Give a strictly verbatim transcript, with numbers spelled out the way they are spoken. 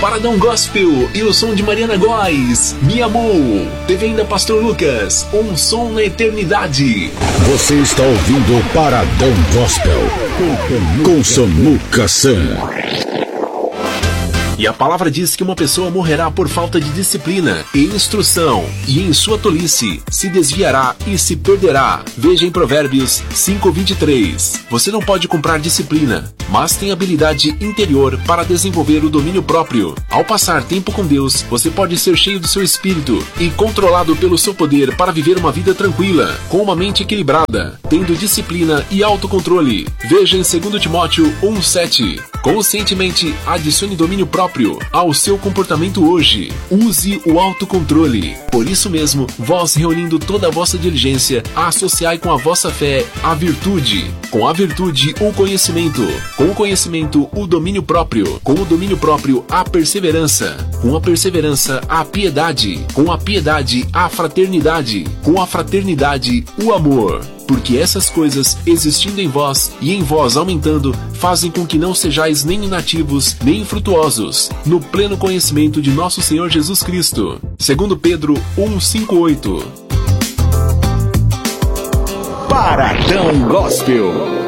Paradão Gospel e o som de Mariana Góes, Me Amou. Teve ainda Pastor Lucas, Um Som na Eternidade. Você está ouvindo o Paradão Gospel com Samuca Sam. E a palavra diz que uma pessoa morrerá por falta de disciplina e instrução, e em sua tolice se desviará e se perderá. Veja em Provérbios cinco, vinte e três. Você não pode comprar disciplina, mas tem habilidade interior para desenvolver o domínio próprio. Ao passar tempo com Deus, você pode ser cheio do seu espírito e controlado pelo seu poder para viver uma vida tranquila, com uma mente equilibrada, tendo disciplina e autocontrole. Veja em dois Timóteo um, sete. Conscientemente adicione domínio próprio ao seu comportamento hoje. Use o autocontrole. Por isso mesmo, vós reunindo toda a vossa diligência, associai com a vossa fé a virtude, com a virtude o conhecimento, com o conhecimento o domínio próprio, com o domínio próprio a perseverança, com a perseverança a piedade, com a piedade a fraternidade, com a fraternidade o amor. Porque essas coisas, existindo em vós e em vós aumentando, fazem com que não sejais nem inativos, nem infrutuosos, no pleno conhecimento de nosso Senhor Jesus Cristo. Segundo Pedro um, cinco, oito. Paradão Gospel.